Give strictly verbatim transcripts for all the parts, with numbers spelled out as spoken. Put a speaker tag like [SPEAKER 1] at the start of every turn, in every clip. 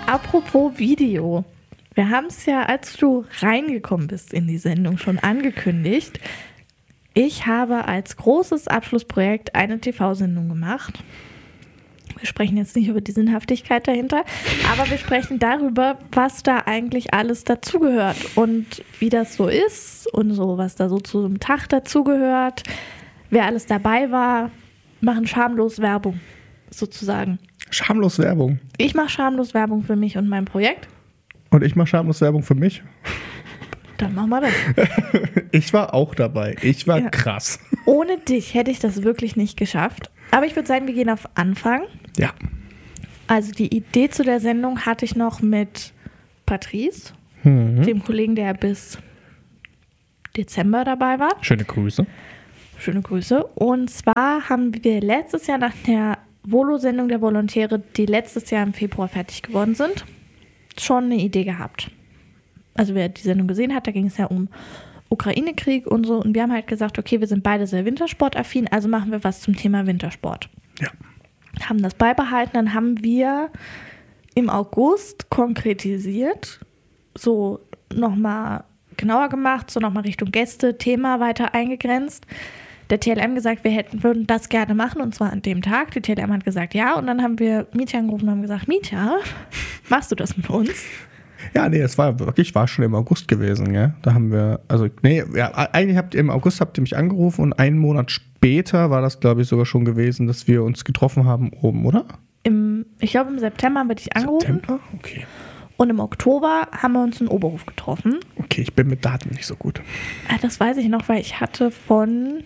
[SPEAKER 1] apropos Video. Wir haben es ja, als du reingekommen bist in die Sendung, schon angekündigt. Ich habe als großes Abschlussprojekt eine T V-Sendung gemacht. Wir sprechen jetzt nicht über die Sinnhaftigkeit dahinter, aber wir sprechen darüber, was da eigentlich alles dazugehört und wie das so ist und so, was da so zu einem Tag dazugehört, wer alles dabei war. Machen schamlos Werbung, sozusagen.
[SPEAKER 2] Schamlos Werbung?
[SPEAKER 1] Ich mache schamlos Werbung für mich und mein Projekt.
[SPEAKER 2] Und ich mache schamlos Werbung für mich?
[SPEAKER 1] Dann machen wir das.
[SPEAKER 2] Ich war auch dabei. Ich war
[SPEAKER 1] ja.
[SPEAKER 2] krass.
[SPEAKER 1] Ohne dich hätte ich das wirklich nicht geschafft. Aber ich würde sagen, wir gehen auf Anfang.
[SPEAKER 2] Ja.
[SPEAKER 1] Also die Idee zu der Sendung hatte ich noch mit Patrice,
[SPEAKER 2] Mhm.
[SPEAKER 1] dem Kollegen, der bis Dezember dabei war.
[SPEAKER 2] Schöne Grüße.
[SPEAKER 1] Schöne Grüße. Und zwar haben wir letztes Jahr nach der Volo-Sendung der Volontäre, die letztes Jahr im Februar fertig geworden sind, schon eine Idee gehabt. Also wer die Sendung gesehen hat, da ging es ja um Ukraine-Krieg und so. Und wir haben halt gesagt, okay, wir sind beide sehr wintersportaffin, also machen wir was zum Thema Wintersport.
[SPEAKER 2] Ja.
[SPEAKER 1] Haben das beibehalten, dann haben wir im August konkretisiert, so nochmal genauer gemacht, so nochmal Richtung Gäste, Thema weiter eingegrenzt. Der T L M gesagt, wir hätten, würden das gerne machen und zwar an dem Tag. Die T L M hat gesagt, ja, und dann haben wir Mietja angerufen und haben gesagt, Mietja, machst du das mit uns?
[SPEAKER 2] Ja, nee, es war wirklich, war schon im August gewesen, gell? Da haben wir, also, nee, ja, eigentlich habt ihr im August habt ihr mich angerufen und einen Monat später war das, glaube ich, sogar schon gewesen, dass wir uns getroffen haben oben, oder?
[SPEAKER 1] Im, ich glaube, im September haben wir dich angerufen.
[SPEAKER 2] September? Okay.
[SPEAKER 1] Und im Oktober haben wir uns in Oberhof getroffen.
[SPEAKER 2] Okay, ich bin mit Daten nicht so gut.
[SPEAKER 1] Ah, das weiß ich noch, weil ich hatte von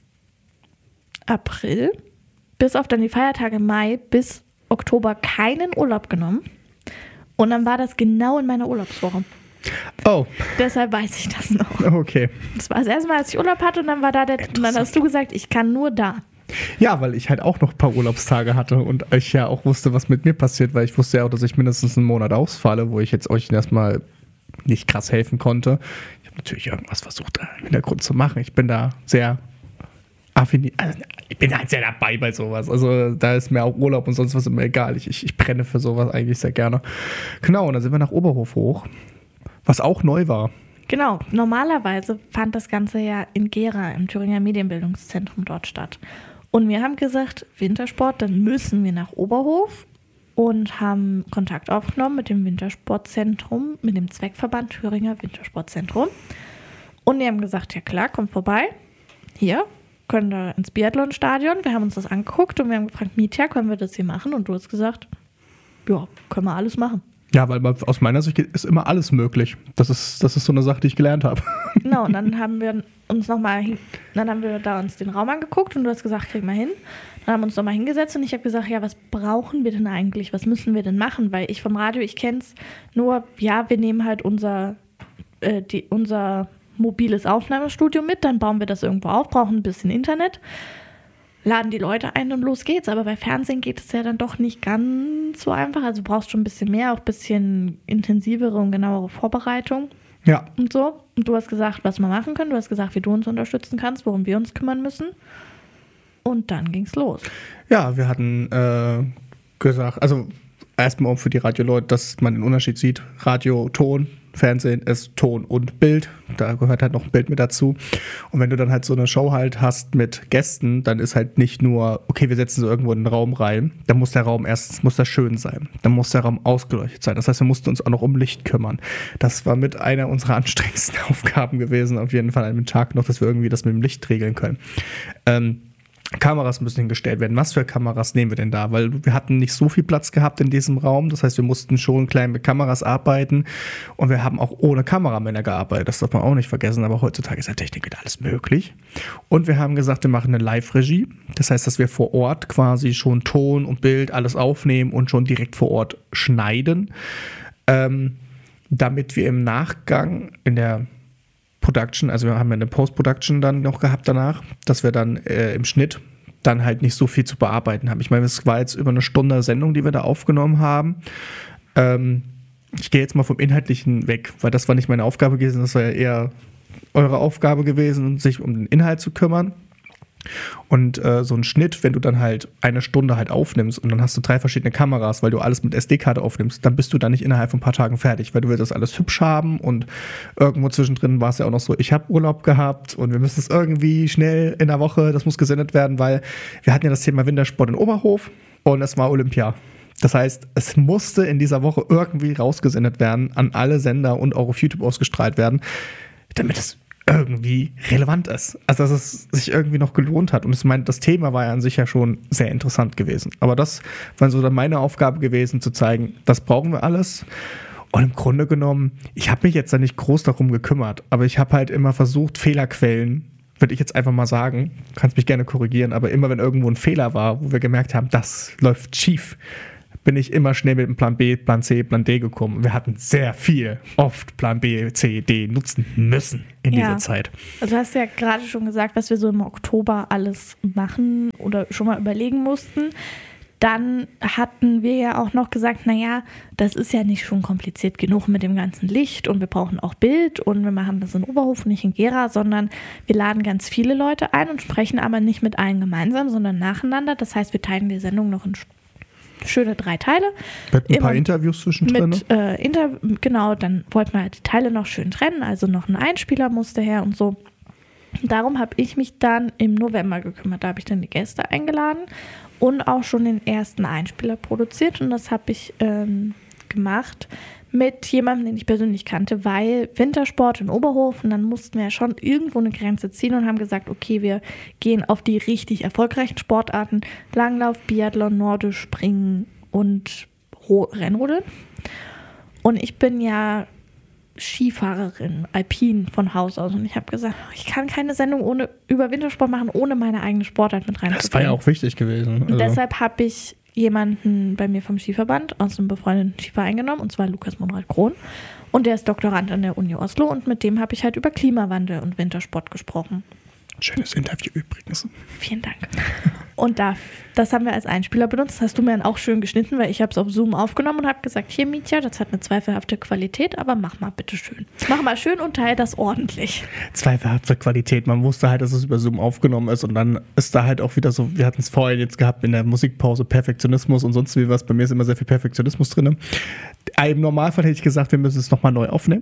[SPEAKER 1] April bis auf dann die Feiertage Mai bis Oktober keinen Urlaub genommen. Und dann war das genau in meiner Urlaubswoche.
[SPEAKER 2] Oh.
[SPEAKER 1] Deshalb weiß ich das noch.
[SPEAKER 2] Okay.
[SPEAKER 1] Das war das erste Mal, als ich Urlaub hatte und dann war da der, und dann hast du gesagt, ich kann nur da.
[SPEAKER 2] Ja, weil ich halt auch noch ein paar Urlaubstage hatte und ich ja auch wusste, was mit mir passiert, weil ich wusste ja auch, dass ich mindestens einen Monat ausfalle, wo ich jetzt euch erstmal nicht krass helfen konnte. Ich habe natürlich irgendwas versucht, im Hintergrund zu machen. Ich bin da sehr affin, also ich bin halt sehr dabei bei sowas. Also da ist mir auch Urlaub und sonst was immer egal. Ich, ich, ich brenne für sowas eigentlich sehr gerne. Genau, und dann sind wir nach Oberhof hoch, was auch neu war.
[SPEAKER 1] Genau, normalerweise fand das Ganze ja in Gera im Thüringer Medienbildungszentrum dort statt. Und wir haben gesagt, Wintersport, dann müssen wir nach Oberhof und haben Kontakt aufgenommen mit dem Wintersportzentrum, mit dem Zweckverband Thüringer Wintersportzentrum. Und die haben gesagt, ja klar, kommt vorbei. Hier, können wir ins Biathlonstadion. Wir haben uns das angeguckt und wir haben gefragt, Mietja, können wir das hier machen? Und du hast gesagt, ja, können wir alles machen.
[SPEAKER 2] Ja, weil aus meiner Sicht ist immer alles möglich. Das ist, das ist so eine Sache, die ich gelernt habe.
[SPEAKER 1] Genau, und dann haben wir uns nochmal, dann haben wir da uns den Raum angeguckt und du hast gesagt, kriegen wir hin. Dann haben wir uns nochmal hingesetzt und ich habe gesagt, ja, was brauchen wir denn eigentlich? Was müssen wir denn machen? Weil ich vom Radio, ich kenne es nur, ja, wir nehmen halt unser, äh, die, unser mobiles Aufnahmestudio mit, dann bauen wir das irgendwo auf, brauchen ein bisschen Internet, laden die Leute ein und los geht's. Aber bei Fernsehen geht es ja dann doch nicht ganz so einfach. Also du brauchst schon ein bisschen mehr, auch ein bisschen intensivere und genauere Vorbereitung.
[SPEAKER 2] Ja.
[SPEAKER 1] Und so. Und du hast gesagt, was wir machen können. Du hast gesagt, wie du uns unterstützen kannst, worum wir uns kümmern müssen. Und dann ging's los.
[SPEAKER 2] Ja, wir hatten äh, gesagt, also erstmal auch für die Radioleute, dass man den Unterschied sieht. Radio, Ton, Fernsehen ist Ton und Bild. Da gehört halt noch ein Bild mit dazu. Und wenn du dann halt so eine Show halt hast mit Gästen, dann ist halt nicht nur, okay, wir setzen so irgendwo in den Raum rein. Dann muss der Raum erstens, muss das schön sein. Dann muss der Raum ausgeleuchtet sein. Das heißt, wir mussten uns auch noch um Licht kümmern. Das war mit einer unserer anstrengendsten Aufgaben gewesen, auf jeden Fall an dem Tag noch, dass wir irgendwie das mit dem Licht regeln können. Ähm, Kameras müssen hingestellt werden. Was für Kameras nehmen wir denn da? Weil wir hatten nicht so viel Platz gehabt in diesem Raum. Das heißt, wir mussten schon klein mit Kameras arbeiten. Und wir haben auch ohne Kameramänner gearbeitet. Das darf man auch nicht vergessen. Aber heutzutage ist ja Technik wieder alles möglich. Und wir haben gesagt, wir machen eine Live-Regie. Das heißt, dass wir vor Ort quasi schon Ton und Bild alles aufnehmen und schon direkt vor Ort schneiden. Ähm, damit wir im Nachgang in der Production, also wir haben eine Post-Production dann noch gehabt danach, dass wir dann äh, im Schnitt dann halt nicht so viel zu bearbeiten haben. Ich meine, es war jetzt über eine Stunde Sendung, die wir da aufgenommen haben. Ähm, ich gehe jetzt mal vom Inhaltlichen weg, weil das war nicht meine Aufgabe gewesen, das war ja eher eure Aufgabe gewesen, sich um den Inhalt zu kümmern. Und äh, so ein Schnitt, wenn du dann halt eine Stunde halt aufnimmst und dann hast du drei verschiedene Kameras, weil du alles mit S D-Karte aufnimmst, dann bist du da nicht innerhalb von ein paar Tagen fertig, weil du willst das alles hübsch haben und irgendwo zwischendrin war es ja auch noch so, ich habe Urlaub gehabt und wir müssen es irgendwie schnell in der Woche, das muss gesendet werden, weil wir hatten ja das Thema Wintersport in Oberhof und es war Olympia. Das heißt, es musste in dieser Woche irgendwie rausgesendet werden, an alle Sender und auch auf YouTube ausgestrahlt werden, damit es irgendwie relevant ist. Also, dass es sich irgendwie noch gelohnt hat. Und ich meine, das Thema war ja an sich ja schon sehr interessant gewesen. Aber das war so dann meine Aufgabe gewesen, zu zeigen, das brauchen wir alles. Und im Grunde genommen, ich habe mich jetzt da nicht groß darum gekümmert, aber ich habe halt immer versucht, Fehlerquellen, würde ich jetzt einfach mal sagen, kannst mich gerne korrigieren, aber immer wenn irgendwo ein Fehler war, wo wir gemerkt haben, das läuft schief, bin ich immer schnell mit dem Plan B, Plan C, Plan D gekommen. Wir hatten sehr viel, oft Plan B, C, D nutzen müssen in ja. dieser Zeit.
[SPEAKER 1] Also du hast ja gerade schon gesagt, was wir so im Oktober alles machen oder schon mal überlegen mussten. Dann hatten wir ja auch noch gesagt, naja, das ist ja nicht schon kompliziert genug mit dem ganzen Licht und wir brauchen auch Bild und wir machen das in Oberhof, nicht in Gera, sondern wir laden ganz viele Leute ein und sprechen aber nicht mit allen gemeinsam, sondern nacheinander. Das heißt, wir teilen die Sendung noch in schöne drei Teile.
[SPEAKER 2] Mit ein paar Interviews zwischendrin.
[SPEAKER 1] Mit, äh, Inter- genau, dann wollten wir halt die Teile noch schön trennen, also noch ein Einspieler musste her und so. Darum habe ich mich dann im November gekümmert. Da habe ich dann die Gäste eingeladen und auch schon den ersten Einspieler produziert und das habe ich ähm, gemacht mit jemandem, den ich persönlich kannte, weil Wintersport in Oberhof und dann mussten wir ja schon irgendwo eine Grenze ziehen und haben gesagt, okay, wir gehen auf die richtig erfolgreichen Sportarten, Langlauf, Biathlon, Nordisch, Springen und Ro- Rennrodeln. Und ich bin ja Skifahrerin, Alpin von Haus aus und ich habe gesagt, ich kann keine Sendung ohne, über Wintersport machen, ohne meine eigene Sportart mit reinzubringen.
[SPEAKER 2] Das war ja auch wichtig gewesen.
[SPEAKER 1] Also. Und deshalb habe ich jemanden bei mir vom Skiverband aus einem befreundeten Skiverein genommen, und zwar Lukas Monrad-Krohn. Und der ist Doktorand an der Uni Oslo und mit dem habe ich halt über Klimawandel und Wintersport gesprochen.
[SPEAKER 2] Schönes Interview übrigens.
[SPEAKER 1] Vielen Dank. Und da, das haben wir als Einspieler benutzt. Das hast du mir dann auch schön geschnitten, weil ich habe es auf Zoom aufgenommen und habe gesagt, hier Mietja, das hat eine zweifelhafte Qualität, aber mach mal bitte schön. Mach mal schön und teile das ordentlich.
[SPEAKER 2] Zweifelhafte Qualität. Man wusste halt, dass es über Zoom aufgenommen ist und dann ist da halt auch wieder so, wir hatten es vorhin jetzt gehabt in der Musikpause, Perfektionismus und sonst wie was. Bei mir ist immer sehr viel Perfektionismus drin. Im Normalfall hätte ich gesagt, wir müssen es nochmal neu aufnehmen.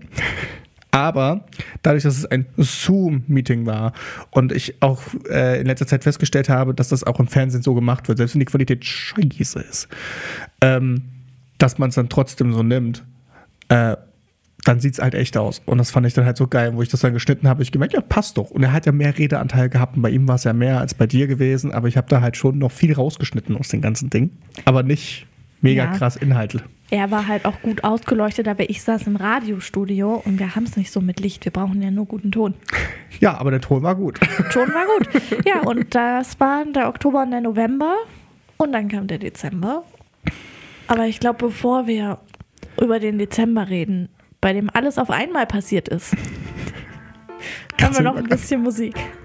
[SPEAKER 2] Aber dadurch, dass es ein Zoom-Meeting war und ich auch äh, in letzter Zeit festgestellt habe, dass das auch im Fernsehen so gemacht wird, selbst wenn die Qualität scheiße ist, ähm, dass man es dann trotzdem so nimmt, äh, dann sieht es halt echt aus. Und das fand ich dann halt so geil, wo ich das dann geschnitten habe, ich gemerkt, ja, passt doch. Und er hat ja mehr Redeanteil gehabt und bei ihm war es ja mehr als bei dir gewesen, aber ich habe da halt schon noch viel rausgeschnitten aus dem ganzen Ding. Aber nicht mega ja. krass Inhalte.
[SPEAKER 1] Er war halt auch gut ausgeleuchtet, aber ich saß im Radiostudio und wir haben es nicht so mit Licht. Wir brauchen ja nur guten Ton.
[SPEAKER 2] Ja, aber der Ton war gut.
[SPEAKER 1] Der Ton war gut. Ja, und das waren der Oktober und der November und dann kam der Dezember. Aber ich glaube, bevor wir über den Dezember reden, bei dem alles auf einmal passiert ist, haben wir noch ein bisschen Musik.